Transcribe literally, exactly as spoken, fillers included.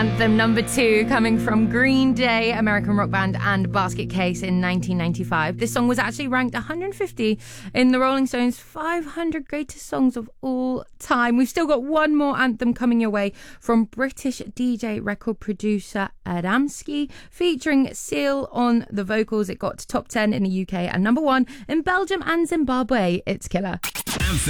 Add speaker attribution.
Speaker 1: Anthem number two, coming from Green Day, American rock band, and Basket Case in nineteen ninety-five. This song was actually ranked one hundred fifty in the Rolling Stones five hundred greatest songs of all time. We've still got one more anthem coming your way from British D J record producer Adamski, featuring Seal on the vocals. It got to top ten in the U K and number one in Belgium and Zimbabwe. It's Killer.
Speaker 2: Anthem.